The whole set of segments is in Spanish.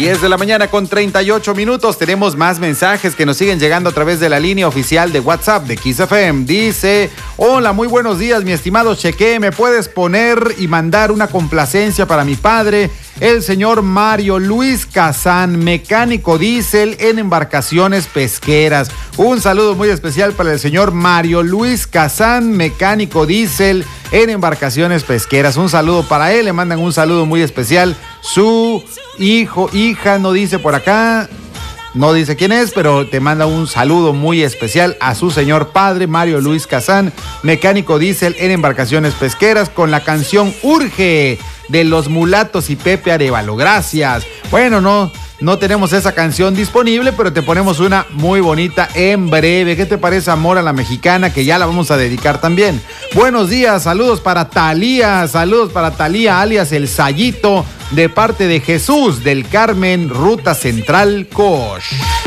10 de la mañana con 38 minutos. Tenemos más mensajes que nos siguen llegando a través de la línea oficial de WhatsApp de Kiss FM. Dice: hola, muy buenos días, mi estimado Cheque. ¿Me puedes poner y mandar una complacencia para mi padre, el señor Mario Luis Casán, mecánico diésel en embarcaciones pesqueras? Un saludo muy especial para el señor Mario Luis Casán, mecánico diésel en embarcaciones pesqueras. Un saludo para él, le mandan un saludo muy especial. Su hija, no dice por acá, no dice quién es, pero te manda un saludo muy especial a su señor padre, Mario Luis Casán, mecánico diésel en embarcaciones pesqueras, con la canción Urge de Los Mulatos y Pepe Arevalo. Gracias. Bueno, no tenemos esa canción disponible, pero te ponemos una muy bonita en breve. ¿Qué te parece, Amor a la Mexicana? Que ya la vamos a dedicar también. Buenos días, saludos para Talía, alias El Sayito, de parte de Jesús del Carmen, Ruta Central, Cosh.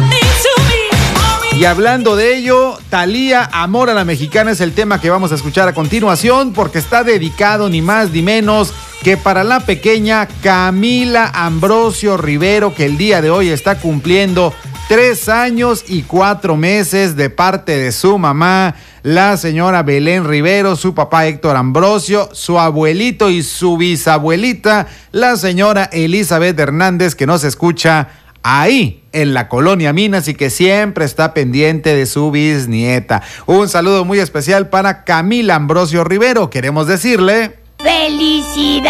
Y hablando de ello, Talía, Amor a la Mexicana es el tema que vamos a escuchar a continuación, porque está dedicado ni más ni menos que para la pequeña Camila Ambrosio Rivero, que el día de hoy está cumpliendo 3 años y 4 meses, de parte de su mamá, la señora Belén Rivero, su papá Héctor Ambrosio, su abuelito y su bisabuelita, la señora Elizabeth Hernández, que nos escucha ahí en la Colonia Minas y que siempre está pendiente de su bisnieta. Un saludo muy especial para Camila Ambrosio Rivero. Queremos decirle: ¡felicidades!